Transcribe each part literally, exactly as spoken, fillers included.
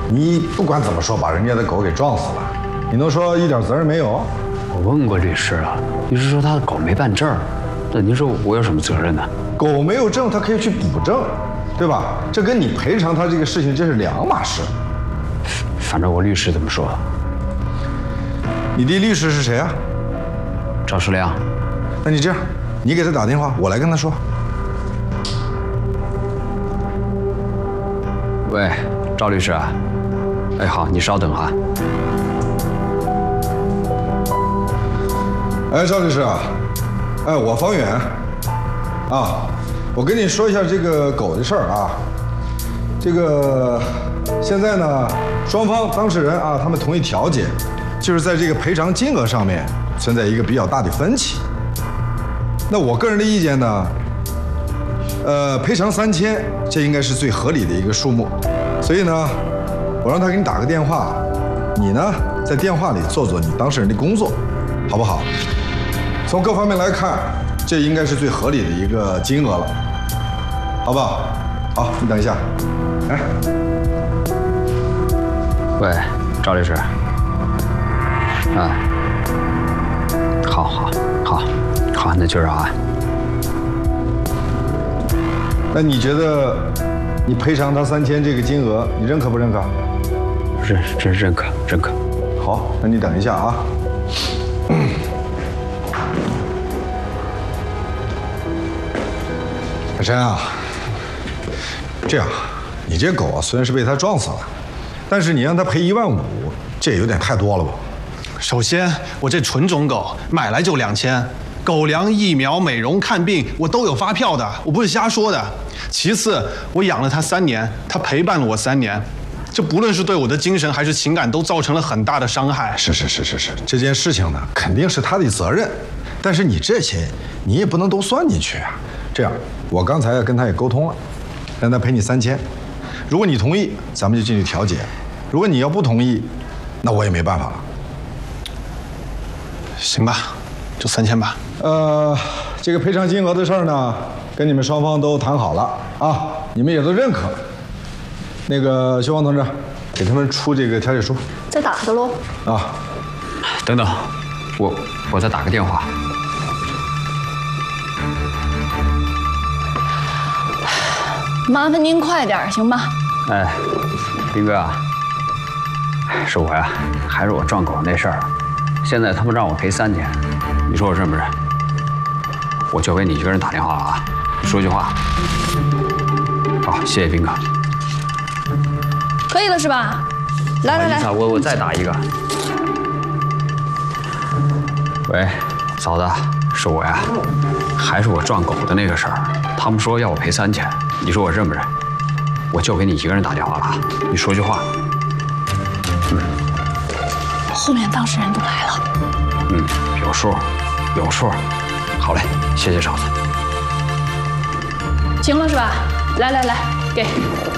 你不管怎么说，把人家的狗给撞死了，你能说一点责任没有？ 我问过律师了，律师说他的狗没办证，那您说我有什么责任呢？ 狗没有证，他可以去补证，对吧？这跟你赔偿他这个事情这是两码事。 反正我律师这么说。 你的律师是谁啊？ 赵世亮。 那你这样，你给他打电话，我来跟他说。 喂，赵律师啊。哎，好，你稍等啊。 哎，赵律师啊，哎，我方远，啊，我跟你说一下这个狗的事儿啊。这个现在呢，双方当事人啊，他们同意调解，就是在这个赔偿金额上面存在一个比较大的分歧。那我个人的意见呢，呃，赔偿三千，这应该是最合理的一个数目。所以呢，我让他给你打个电话，你呢在电话里做做你当事人的工作，好不好？从各方面来看，这应该是最合理的一个金额了，好不好？好，你等一下。哎， 喂，赵律师。啊，好好好好，那就让啊。 那你觉得你赔偿他三千这个金额，你认可不认可？ 认认认可认可。 好，那你等一下啊。嗯海山啊，这样，你这狗啊虽然是被他撞死了，但是你让他赔一万五，这也有点太多了吧？ 首先，我这纯种狗买来就两千，狗粮、疫苗、美容、看病我都有发票的，我不是瞎说的。其次，我养了它三年，它陪伴了我三年，这不论是对我的精神还是情感都造成了很大的伤害。 是是是是是，这件事情呢肯定是他的责任，但是你这些你也不能都算进去啊。这样，我刚才跟他也沟通了，让他赔你三千。如果你同意，咱们就进去调解；如果你要不同意，那我也没办法了。 行吧，就三千吧。 呃，这个赔偿金额的事儿呢，跟你们双方都谈好了啊，你们也都认可。那个修王同志，给他们出这个调解书。 再打的喽。 啊， 等等，我我再打个电话。 麻烦您快点，行吧？ 哎，斌哥啊，是我呀，还是我撞狗那事儿，现在他们让我赔三千，你说我认不认？我就给你一个人打电话了啊，说句话。好，谢谢斌哥。 可以了是吧？来来来， 我我再打一个。喂，嫂子，是我呀，还是我撞狗的那个事儿，他们说要我赔三千，你说我认不认？我就给你一个人打电话了，你说句话。嗯。 后面当事人都来了。 嗯，有数，有数。好嘞，谢谢嫂子。 行了是吧？来来来，给。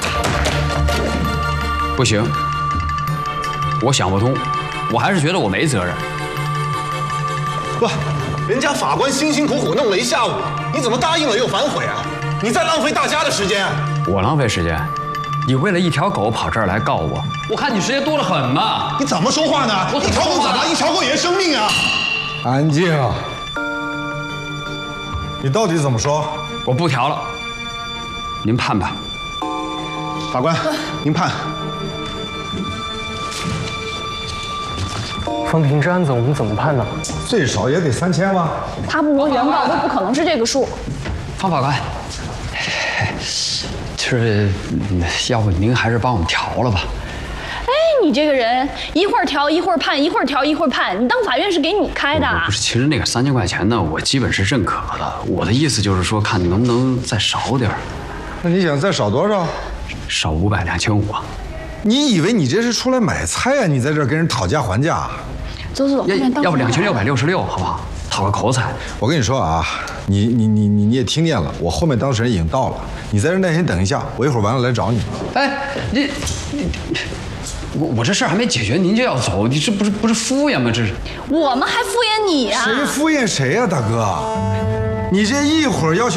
不行，我想不通，我还是觉得我没责任。 不，人家法官辛辛苦苦弄了一下午，你怎么答应了又反悔啊？你在浪费大家的时间。 我浪费时间？你为了一条狗跑这儿来告我，我看你时间多得很嘛。 你怎么说话呢？一条狗怎么了？一条狗也是生命啊！ 安静。你到底怎么说？ 我不调了，您判吧。 法官，您判。 方平，这案子我们怎么判呢？ 最少也得三千吧。 他不说原告都不可能是这个数。 方法官，就是要不您还是帮我们调了吧？ 哎，你这个人一会儿调一会儿判，一会儿调一会儿判，你当法院是给你开的？ 不是，其实那个三千块钱呢，我基本是认可的。我的意思就是说，看你能不能再少点儿。 那你想再少多少？ 少五百，两千五啊！ 你以为你这是出来买菜啊？你在这儿跟人讨价还价？ 走走走， 要要不两千六百六十六，好不好？讨个口彩。 我跟你说啊，你你你你你也听见了，我后面当事人已经到了，你在这耐心等一下，我一会儿完了来找你。 哎，你你我我这事儿还没解决，您就要走，你这不是不是敷衍吗？这是我们还敷衍你呀、 谁敷衍谁呀、大哥？你这一会儿要求